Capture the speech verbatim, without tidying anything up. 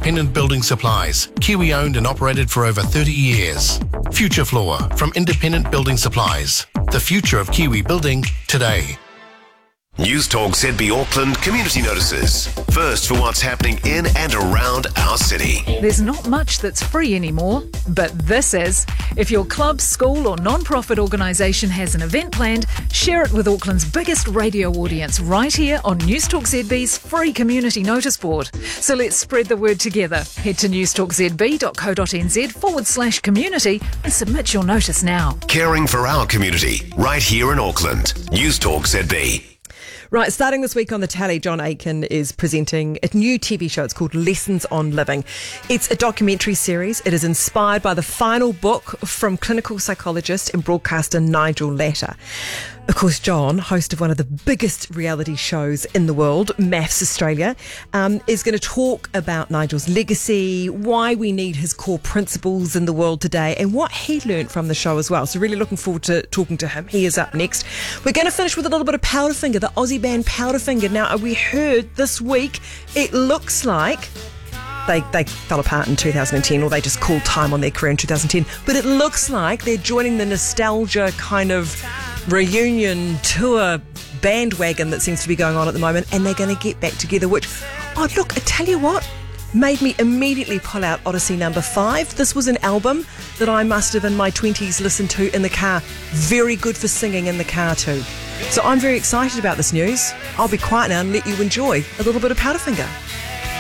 Independent Building Supplies, Kiwi owned and operated for over thirty years. Future Floor from Independent Building Supplies. The future of Kiwi building today. News Talk Z B Auckland community notices. First for what's happening in and around our city. There's not much that's free anymore, but this is. If your club, school or non-profit organisation has an event planned, share it with Auckland's biggest radio audience right here on News Talk Z B's free community notice board. So let's spread the word together. Head to newstalkzb.co.nz forward slash community and submit your notice now. Caring for our community right here in Auckland. News Talk Z B. Right, starting this week on the Tally, John Aiken is presenting a new T V show. It's called Lessons on Living. It's a documentary series. It is inspired by the final book from clinical psychologist and broadcaster Nigel Latta. Of course, John, host of one of the biggest reality shows in the world, Maths Australia, um, is going to talk about Nigel's legacy, why we need his core principles in the world today, and what he learnt from the show as well. So really looking forward to talking to him. He is up next. We're going to finish with a little bit of Powderfinger, the Aussie band Powderfinger. Now, we heard this week, it looks like They they fell apart in two thousand ten, or they just called time on their career in two thousand ten. But it looks like they're joining the nostalgia kind of reunion tour bandwagon that seems to be going on at the moment, and they're going to get back together, which, oh, look, I tell you what, made me immediately pull out Odyssey number five. This was an album that I must have in my twenties listened to in the car. Very good for singing in the car too. So I'm very excited about this news. I'll be quiet now and let you enjoy a little bit of Powderfinger.